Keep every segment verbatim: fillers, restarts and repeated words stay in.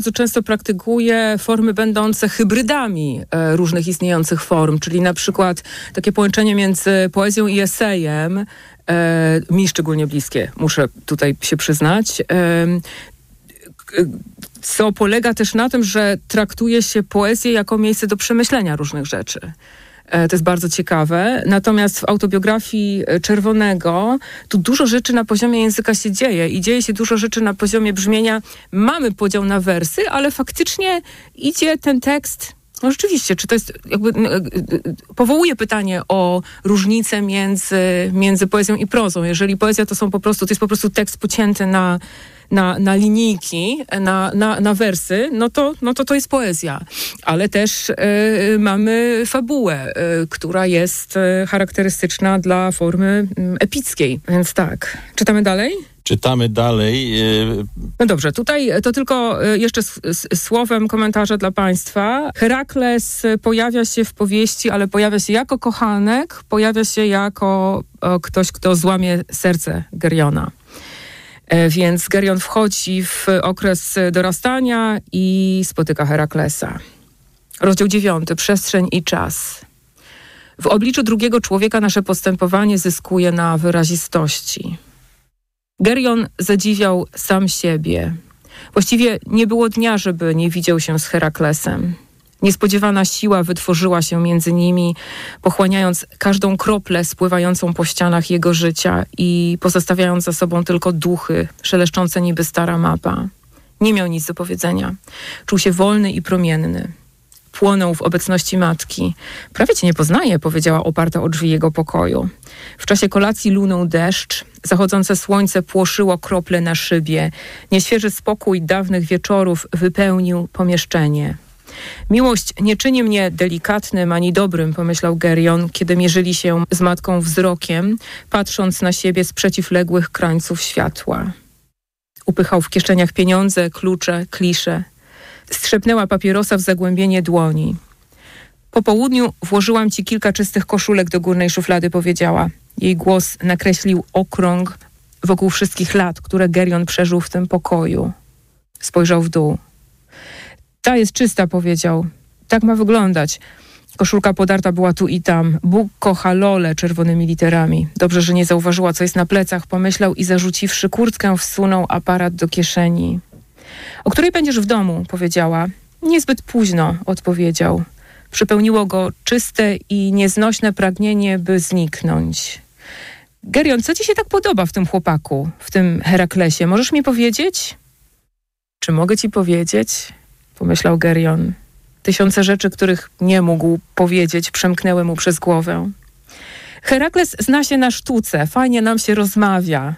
Bardzo często praktykuje formy będące hybrydami e, różnych istniejących form, czyli na przykład takie połączenie między poezją i esejem, e, mi szczególnie bliskie, muszę tutaj się przyznać, e, co polega też na tym, że traktuje się poezję jako miejsce do przemyślenia różnych rzeczy. To jest bardzo ciekawe. Natomiast w autobiografii Czerwonego tu dużo rzeczy na poziomie języka się dzieje i dzieje się dużo rzeczy na poziomie brzmienia. Mamy podział na wersy, ale faktycznie idzie ten tekst. No rzeczywiście, czy to jest jakby powołuje pytanie o różnicę między, między poezją i prozą. Jeżeli poezja to są po prostu, to jest po prostu tekst pocięty na Na, na linijki, na, na, na wersy, no to, no to to jest poezja. Ale też y, mamy fabułę, y, która jest y, charakterystyczna dla formy y, epickiej. Więc tak. Czytamy dalej? Czytamy dalej. No dobrze, tutaj to tylko jeszcze s- s- słowem komentarza dla Państwa. Herakles pojawia się w powieści, ale pojawia się jako kochanek, pojawia się jako o, ktoś, kto złamie serce Geriona. Więc Gerion wchodzi w okres dorastania i spotyka Heraklesa. Rozdział dziewiąty. Przestrzeń i czas. W obliczu drugiego człowieka nasze postępowanie zyskuje na wyrazistości. Gerion zadziwiał sam siebie. Właściwie nie było dnia, żeby nie widział się z Heraklesem. Niespodziewana siła wytworzyła się między nimi, pochłaniając każdą kroplę spływającą po ścianach jego życia i pozostawiając za sobą tylko duchy, szeleszczące niby stara mapa. Nie miał nic do powiedzenia. Czuł się wolny i promienny. Płonął w obecności matki. Prawie cię nie poznaję, powiedziała oparta o drzwi jego pokoju. W czasie kolacji lunął deszcz. Zachodzące słońce płoszyło krople na szybie. Nieświeży spokój dawnych wieczorów wypełnił pomieszczenie. Miłość nie czyni mnie delikatnym ani dobrym, pomyślał Gerion, kiedy mierzyli się z matką wzrokiem, patrząc na siebie z przeciwległych krańców światła. Upychał w kieszeniach pieniądze, klucze, klisze. Strzepnęła papierosa w zagłębienie dłoni. Po południu włożyłam ci kilka czystych koszulek do górnej szuflady, powiedziała. Jej głos nakreślił okrąg wokół wszystkich lat, które Gerion przeżył w tym pokoju. Spojrzał w dół. Ta jest czysta, powiedział. Tak ma wyglądać. Koszulka podarta była tu i tam. Bóg kocha Lolę czerwonymi literami. Dobrze, że nie zauważyła, co jest na plecach, pomyślał i zarzuciwszy kurtkę, wsunął aparat do kieszeni. O której będziesz w domu, powiedziała. Niezbyt późno, odpowiedział. Przypełniło go czyste i nieznośne pragnienie, by zniknąć. Gerion, co ci się tak podoba w tym chłopaku, w tym Heraklesie? Możesz mi powiedzieć? Czy mogę ci powiedzieć? Pomyślał Gerion. Tysiące rzeczy, których nie mógł powiedzieć, przemknęły mu przez głowę. Herakles zna się na sztuce, fajnie nam się rozmawia.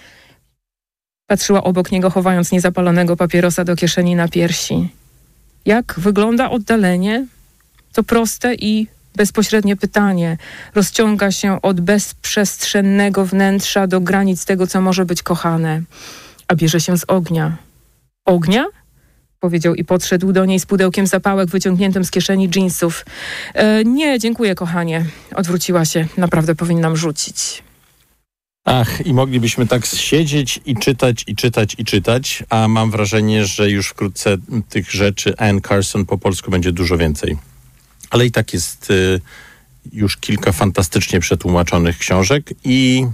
Patrzyła obok niego, chowając niezapalonego papierosa do kieszeni na piersi. Jak wygląda oddalenie? To proste i bezpośrednie pytanie. Rozciąga się od bezprzestrzennego wnętrza do granic tego, co może być kochane. A bierze się z ognia. Ognia? Powiedział i podszedł do niej z pudełkiem zapałek wyciągniętym z kieszeni dżinsów. E, nie, dziękuję, kochanie. Odwróciła się. Naprawdę powinnam rzucić. Ach, i moglibyśmy tak siedzieć i czytać, i czytać, i czytać, a mam wrażenie, że już wkrótce tych rzeczy Anne Carson po polsku będzie dużo więcej. Ale i tak jest y, już kilka fantastycznie przetłumaczonych książek i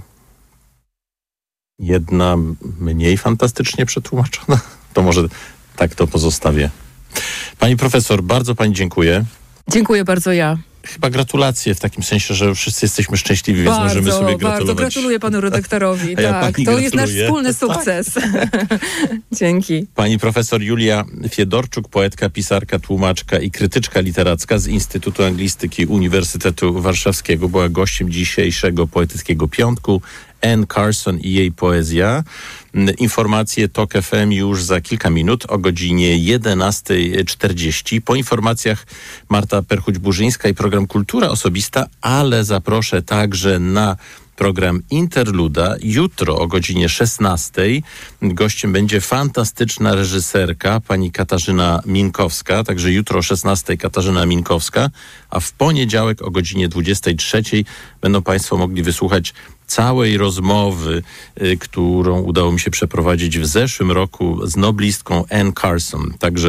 jedna mniej fantastycznie przetłumaczona. To może tak to pozostawię. Pani profesor, bardzo pani dziękuję. Dziękuję bardzo ja. Chyba gratulacje w takim sensie, że wszyscy jesteśmy szczęśliwi, więc bardzo, możemy sobie gratulować. Bardzo gratuluję panu redaktorowi. A ja tak, pani to jest nasz gratuluję. wspólny sukces. Dzięki. Pani profesor Julia Fiedorczuk, poetka, pisarka, tłumaczka i krytyczka literacka z Instytutu Anglistyki Uniwersytetu Warszawskiego była gościem dzisiejszego Poetyckiego Piątku. Anne Carson i jej poezja. Informacje TOK F M już za kilka minut o godzinie jedenasta czterdzieści. Po informacjach Marta Perchuć-Burzyńska i program Kultura Osobista, ale zaproszę także na program Interluda. Jutro o godzinie szesnastej gościem będzie fantastyczna reżyserka, pani Katarzyna Minkowska. Także jutro o szesnastej Katarzyna Minkowska, a w poniedziałek o godzinie dwudziestej trzeciej będą państwo mogli wysłuchać całej rozmowy, y, którą udało mi się przeprowadzić w zeszłym roku z noblistką Anne Carson. Także